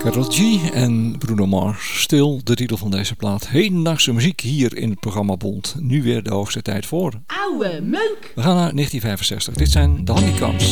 Karol G en Bruno Mars. Stil, de titel van deze plaat. Hedendaagse muziek hier in het programma Bond. Nu weer de hoogste tijd voor. Oude meuk! We gaan naar 1965. Dit zijn de Honeycombs.